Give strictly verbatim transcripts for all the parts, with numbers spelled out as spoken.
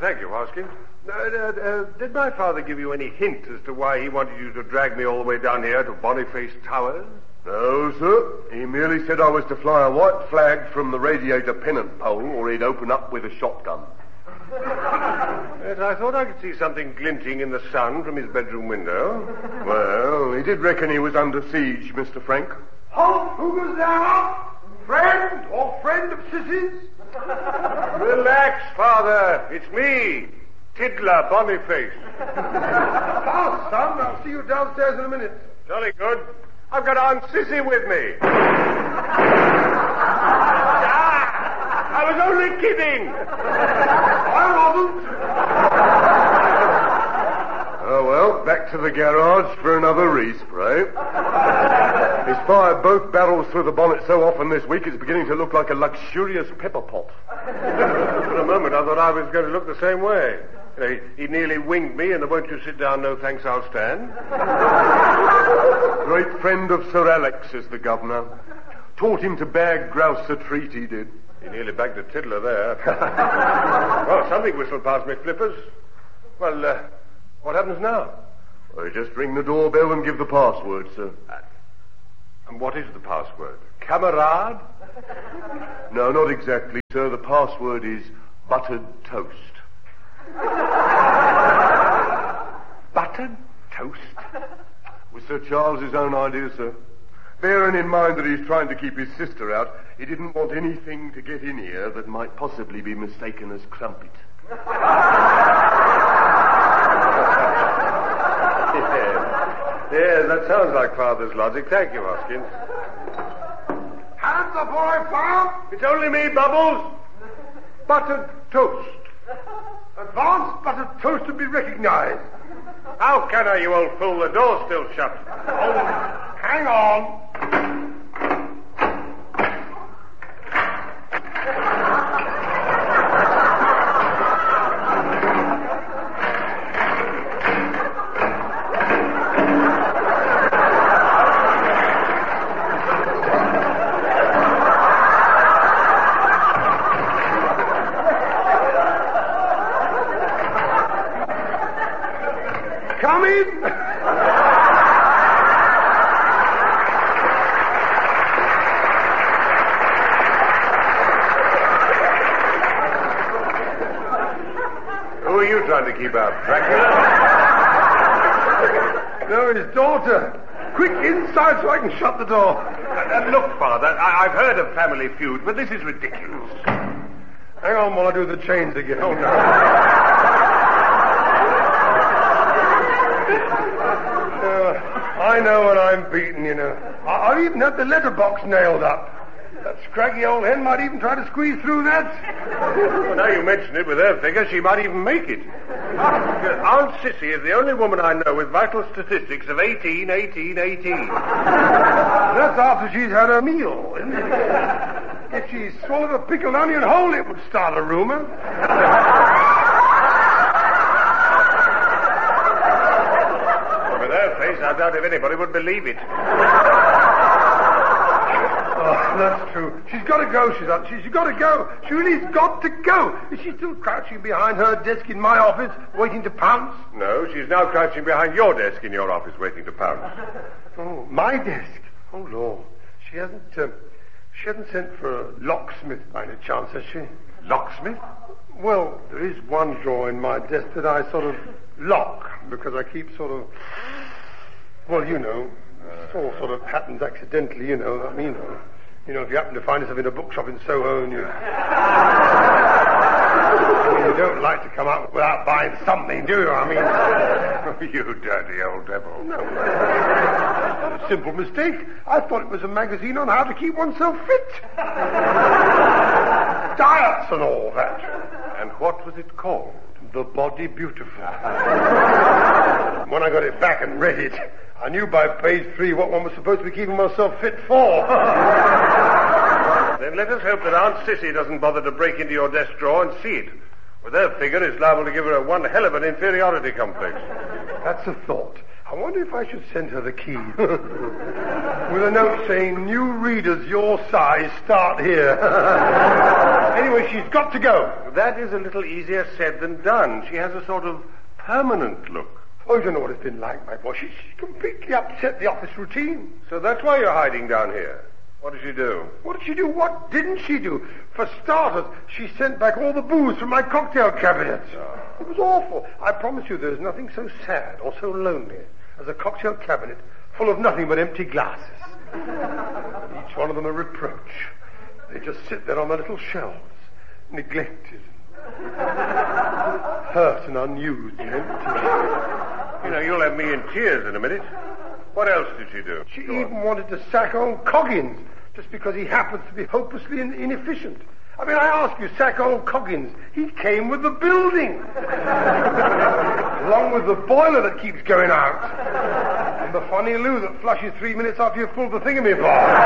thank you, Hoskins. Uh, uh, uh, did my father give you any hint as to why he wanted you to drag me all the way down here to Boniface Towers? No, sir. He merely said I was to fly a white flag from the radiator pennant pole or he'd open up with a shotgun. Yes, I thought I could see something glinting in the sun from his bedroom window. Well, he did reckon he was under siege, Mister Frank. Halt! Who goes down? Friend or friend of Sissy's? Relax, Father. It's me, Tiddler Boniface. Fast, son. I'll see you downstairs in a minute. Jolly good. I've got Aunt Sissy with me. Ah, I was only kidding. I wasn't. Oh, well, back to the garage for another respray. He's fired both barrels through the bonnet so often this week it's beginning to look like a luxurious pepper pot. For a moment I thought I was going to look the same way. You know, he, he nearly winged me and the won't you sit down, no thanks, I'll stand. Great friend of Sir Alex is the governor. Taught him to bag grouse a treat, he did. He nearly bagged a tiddler there. Well, something whistled past me, Flippers. Well, uh, what happens now? Well, just ring the doorbell and give the password, sir. Uh, and what is the password? Camarade? No, not exactly, sir. The password is buttered toast. Buttered toast? Was Sir Charles's own idea, sir. Bearing in mind that he's trying to keep his sister out, he didn't want anything to get in here that might possibly be mistaken as crumpet. Yes. Yes, that sounds like Father's logic. Thank you, Hoskins. Hands up, or I fire. It's only me, Bubbles. Buttered toast. Advanced buttered toast to be recognized. How can I, you old fool? The door's still shut. Oh, hang on. Come in. Who are you trying to keep out, Dracula? No, his daughter. Quick, inside so I can shut the door. Uh, look, Father, I- I've heard of Family Feud, but this is ridiculous. Hang on while I do the chains again. Oh, no. Uh, I know when I'm beaten, you know. I- I've even had the letterbox nailed up. That scraggy old hen might even try to squeeze through that. Well, now you mention it, with her figure, she might even make it. Aunt Sissy is the only woman I know with vital statistics of eighteen, eighteen, eighteen. That's after she's had her meal, isn't it? If she swallowed a pickled onion whole, it would start a rumor. Well, with her face, I doubt if anybody would believe it. Oh, that's true. She's got to go, she's up. She's got to go. She really's got to go. Is she still crouching behind her desk in my office, waiting to pounce? No, she's now crouching behind your desk in your office, waiting to pounce. Oh, my desk? Oh, Lord. She hasn't, um, she hasn't sent for a locksmith by any chance, has she? Locksmith? Well, there is one drawer in my desk that I sort of lock, because I keep sort of, well, you know, all sort of happens accidentally, you know. I mean, you know, if you happen to find yourself in a bookshop in Soho and you... I mean, you don't like to come out without buying something, do you? I mean... You dirty old devil. No. A simple mistake. I thought it was a magazine on how to keep oneself fit. Diets and all that. And what was it called? The Body Beautiful. When I got it back and read it, I knew by page three what one was supposed to be keeping oneself fit for. Then let us hope that Aunt Sissy doesn't bother to break into your desk drawer and see it. With her figure, it's liable to give her a one hell of an inferiority complex. That's a thought. I wonder if I should send her the key. With a note saying, new readers your size start here. Anyway, she's got to go. That is a little easier said than done. She has a sort of permanent look. Oh, you don't know what it's been like, my boy. She, she completely upset the office routine. So that's why you're hiding down here. What did she do? What did she do? What didn't she do? For starters, she sent back all the booze from my cocktail cabinet. Oh. It was awful. I promise you there's nothing so sad or so lonely as a cocktail cabinet full of nothing but empty glasses. Each one of them a reproach. They just sit there on their little shelves, neglected, hurt and unused and empty. You know, you'll have me in tears in a minute. What else did she do? She Go even on. wanted to sack old Coggins just because he happens to be hopelessly in- inefficient. I mean, I ask you, sack old Coggins. He came with the building. Along with the boiler that keeps going out. And the funny loo that flushes three minutes after you've pulled the thingamabob.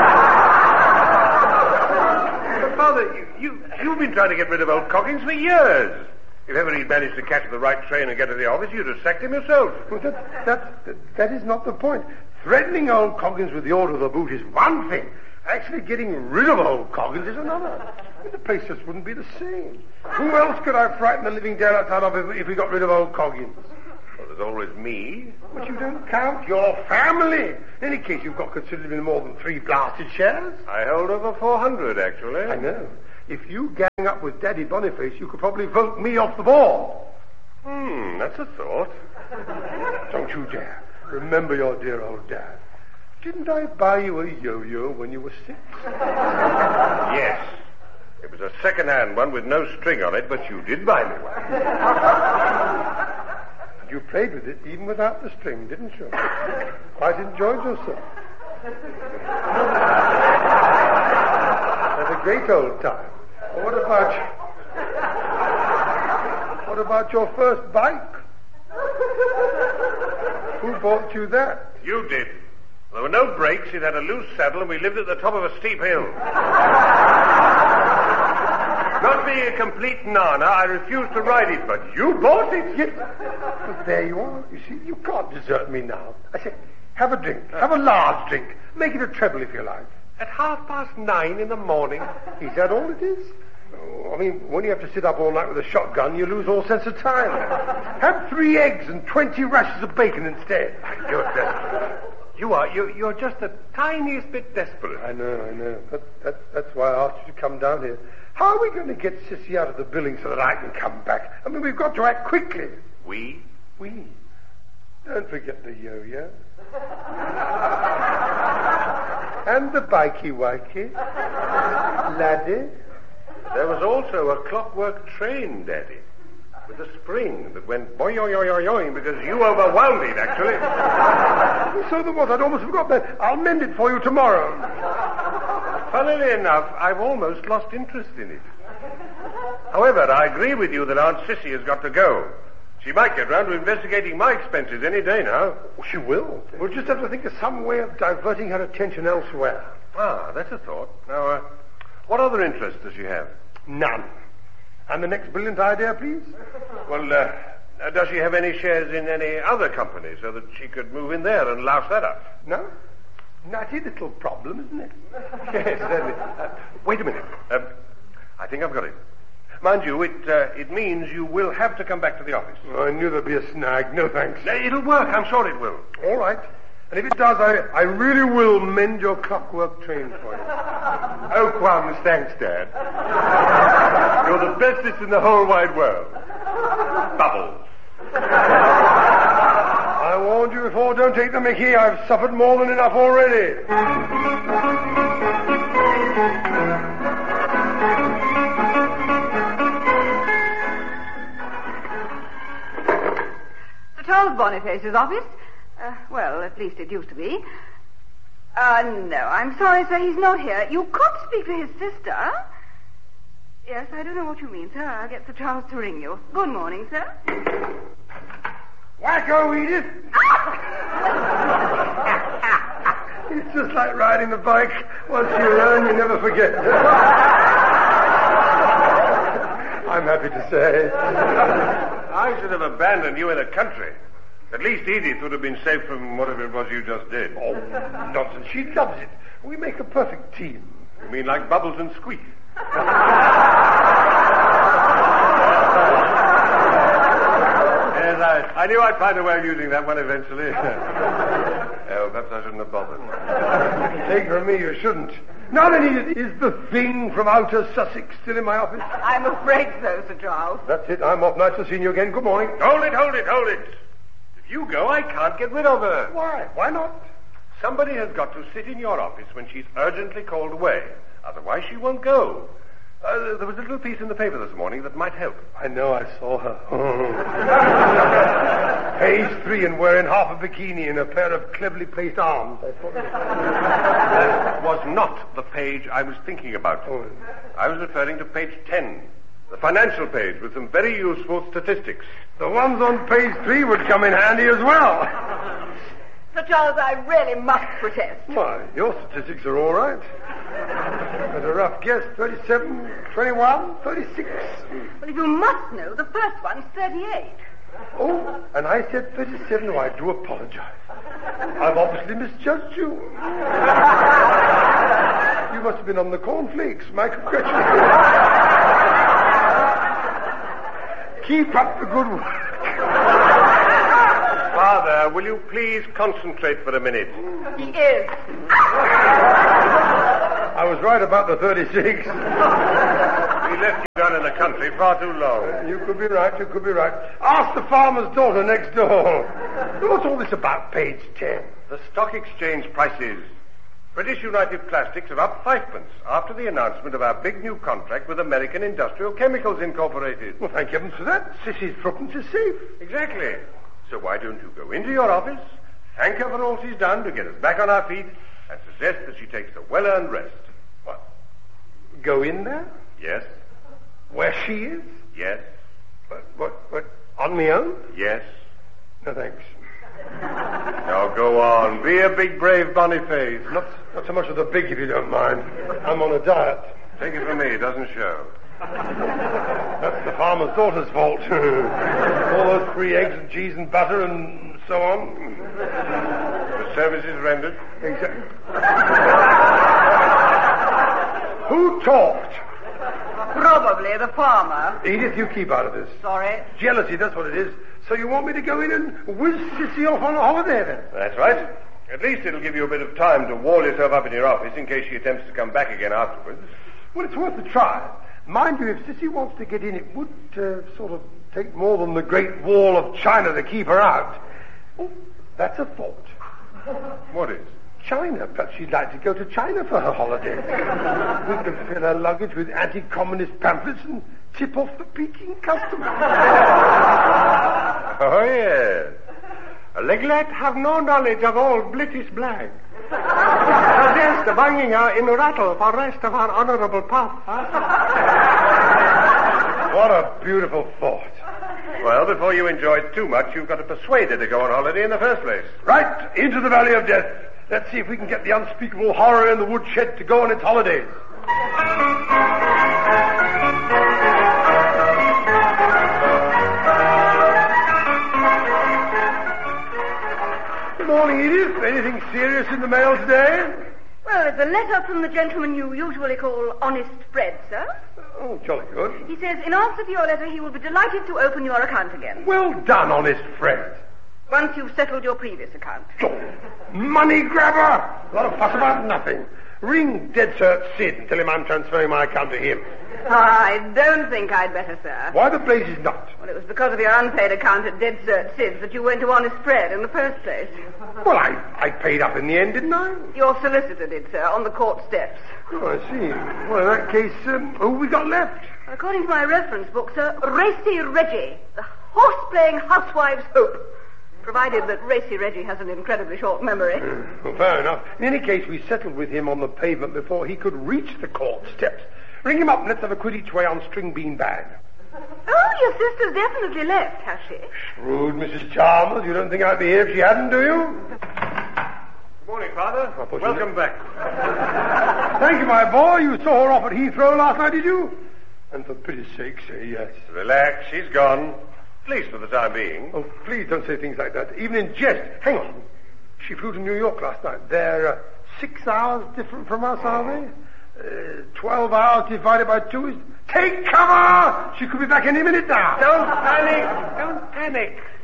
But, Father, you, you, you've been trying to get rid of old Coggins for years. If ever he'd managed to catch the right train and get to the office, you'd have sacked him yourself. Well, that, that, that, that is not the point. Threatening old Coggins with the order of the boot is one thing. Actually getting rid of old Coggins is another. I mean, the place just wouldn't be the same. Who else could I frighten the living daylights out of if, if we got rid of old Coggins? Well, there's always me. But you don't count your family. In any case, you've got considerably more than three blasted shares. I hold over four hundred, actually. I know. If you gang up with Daddy Boniface, you could probably vote me off the board. Hmm, that's a thought. Don't you dare. Remember your dear old dad. Didn't I buy you a yo-yo when you were six? Yes. It was a second-hand one with no string on it, but you did buy me one. And you played with it even without the string, didn't you? Quite enjoyed yourself. Had a great old time. Well, what about what about your first bike? Who bought you that? You did. There were no brakes, it had a loose saddle, and we lived at the top of a steep hill. Not being a complete nana, I refused to ride it, but you bought it. Yes. But there you are. You see, you can't desert me now. I say, have a drink. Have a large drink. Make it a treble if you like. At half past nine in the morning. Is that all it is? Oh, I mean, when you have to sit up all night with a shotgun, you lose all sense of time. Have three eggs and twenty rashers of bacon instead. You're desperate. You are. You're, you're just the tiniest bit desperate. I know, I know. That, that, that's why I asked you to come down here. How are we going to get Sissy out of the building so that I can come back? I mean, we've got to act quickly. We? We. Don't forget the yo-yo. And the bikey-wikey. Laddie. There was also a clockwork train, Daddy, with a spring that went boing-oing-oing-oing because you overwound it, actually. So there was. I'd almost forgot that. I'll mend it for you tomorrow. Funnily enough, I've almost lost interest in it. However, I agree with you that Aunt Sissy has got to go. She might get round to investigating my expenses any day now. Oh, she will. We'll just have to think of some way of diverting her attention elsewhere. Ah, that's a thought. Now, uh, what other interests does she have? None. And the next brilliant idea, please? Well, uh, uh, does she have any shares in any other company so that she could move in there and louse that up? No? Natty little problem, isn't it? Yes, certainly. Uh, wait a minute. Uh, I think I've got it. Mind you, it uh, it means you will have to come back to the office. Oh, I knew there'd be a snag. No thanks. Uh, it'll work. I'm sure it will. All right. And if it does, I, I really will mend your clockwork train for you. Oh, Quams, thanks, Dad. You're the bestest in the whole wide world. Bubbles. I warned you before, don't take the mickey. I've suffered more than enough already. Sir Charles Boniface's office? Uh, well, at least it used to be. Uh, no, I'm sorry, sir, he's not here. You could speak to his sister. Yes, I don't know what you mean, sir. I'll get Sir Charles to ring you. Good morning, sir. Wacko, Edith! It's just like riding the bike. Once you learn, you never forget. I'm happy to say. I should have abandoned you in the country. At least Edith would have been safe from whatever it was you just did. Oh, nonsense. She loves it. We make a perfect team. You mean like Bubbles and Squeak? I knew I'd find a way of using that one eventually. Oh, perhaps I shouldn't have bothered. Take it from me, you shouldn't. Now then, Edith, is the thing from outer Sussex still in my office? I'm afraid so, Sir Charles. That's it. I'm off. Nice to see you again. Good morning. Hold it, hold it, hold it. If you go, I can't get rid of her. Why? Why not? Somebody has got to sit in your office when she's urgently called away. Otherwise, she won't go. Uh, there was a little piece in the paper this morning that might help. I know, I saw her. Page three, and wearing half a bikini and a pair of cleverly placed arms. I thought That was not the page I was thinking about. Oh. I was referring to page ten, the financial page with some very useful statistics. The ones on page three would come in handy as well. Sir Charles, I really must protest. Why, your statistics are all right. At a rough guess, thirty-seven, twenty-one, thirty-six. Well, if you must know, the first one's thirty-eight. Oh, and I said thirty-seven. Oh, I do apologize. I've obviously misjudged you. You must have been on the cornflakes. My congratulations. Keep up the good work. Father, will you please concentrate for a minute? He is. I was right about the thirty-six. We left you down in the country far too long. You could be right, you could be right. Ask the farmer's daughter next door. What's all this about, page ten? The stock exchange prices. British United Plastics are up fivepence after the announcement of our big new contract with American Industrial Chemicals Incorporated. Well, thank heavens for that. Sissy's threepence is safe. Exactly. So why don't you go into your office, thank her for all she's done to get us back on our feet, and suggest that she takes a well-earned rest. What? Go in there? Yes. Where she is? Yes. What, what, what, on me own? Yes. No, thanks. Now go on. Be a big, brave Boniface. Not, not so much of the big, if you don't mind. I'm on a diet. Take it from me, it doesn't show. That's the farmer's daughter's fault. All those free eggs and cheese and butter and so on. The service is rendered. Exactly. Who talked? Probably the farmer. Edith, you keep out of this. Sorry. Jealousy, that's what it is. So you want me to go in and whiz Sissy off on a holiday then? That's right. At least it'll give you a bit of time to wall yourself up in your office in case she attempts to come back again afterwards. Well, it's worth a try. Mind you, if Sissy wants to get in, it would uh, sort of take more than the Great Wall of China to keep her out. Oh, that's a thought. What is? China. Perhaps she'd like to go to China for her holiday. We could fill her luggage with anti-communist pamphlets and tip off the Peking customs. Oh, yes. Leglet have no knowledge of old British blag. Suggest banging her in rattle for rest of our honourable path. What a beautiful thought. Well, before you enjoy it too much, you've got to persuade her to go on holiday in the first place. Right, into the Valley of Death. Let's see if we can get the unspeakable horror in the woodshed to go on its holidays. Good morning, Edith. Anything serious in the mail today? Well, it's a letter from the gentleman you usually call Honest Fred, sir. Oh, jolly good. He says, in answer to your letter, he will be delighted to open your account again. Well done, Honest Fred. Once you've settled your previous account. Oh, money grabber! A lot of fuss about nothing. Ring Dead Cert Sid and tell him I'm transferring my account to him. I don't think I'd better, sir. Why the blazes not? Well, it was because of your unpaid account at Dead Cert Sid's that you went to Honest Fred in the first place. Well, I, I paid up in the end, didn't I? Your solicitor did, sir, on the court steps. Oh, I see. Well, in that case, um, who we got left? According to my reference book, sir, Racy Reggie, the horse-playing housewife's hope. Provided that Racy Reggie has an incredibly short memory. Uh, well, fair enough. In any case, we settled with him on the pavement before he could reach the court steps. Ring him up and let's have a quid each way on string bean bag. Oh, your sister's definitely left, has she? Shrewd Missus Chalmers. You don't think I'd be here if she hadn't, do you? Good morning, Father. Welcome back. Thank you, my boy. You saw her off at Heathrow last night, did you? And for pity's sake, say yes. Relax. She's gone. At least for the time being. Oh, please don't say things like that, even in jest. Hang on. She flew to New York last night. They're uh, six hours different from us, are they? Uh, Twelve hours divided by two is... Take cover! She could be back any minute now. Don't panic. Don't panic.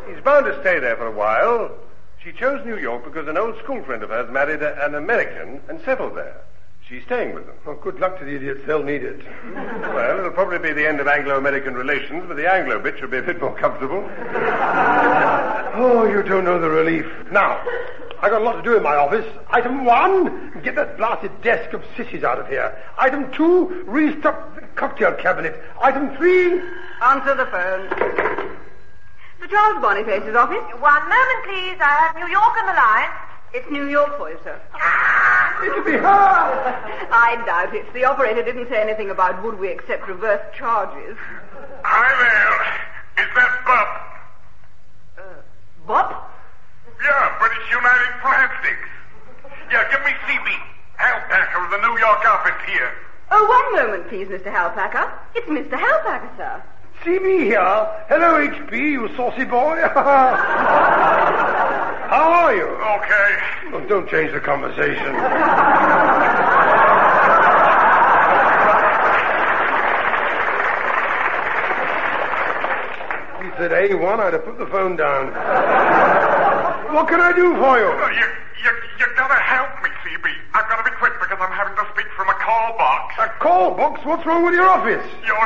He's bound to stay there for a while. She chose New York because an old school friend of hers married a, an American and settled there. She's staying with them. Oh, good luck to the idiots. They'll need it. Well, it'll probably be the end of Anglo-American relations, but the Anglo bit should be a bit more comfortable. Oh, you don't know the relief. Now, I got a lot to do in my office. Item one, get that blasted desk of Sissy's out of here. Item two, restock the cocktail cabinet. Item three... Answer the phone. Sir Charles Boniface's office. One moment, please. I have New York on the line. It's New York for you, sir. Ah, it'll be her. I doubt it. The operator didn't say anything about would we accept reverse charges. Hi there. Is that Bob? Uh, Bop? Yeah, British United Plastics. Yeah, give me C B. Halpacker of the New York office here. Oh, one moment, please, Mister Halpacker. It's Mister Halpacker, sir. C B here. Hello, H P, you saucy boy. How are you? Okay. Oh, don't change the conversation. He said A one, I'd have put the phone down. What can I do for you? Uh, you, you, you gotta help me, C B. I've gotta be quick because I'm having to speak from a call box. A call box? What's wrong with your office? Your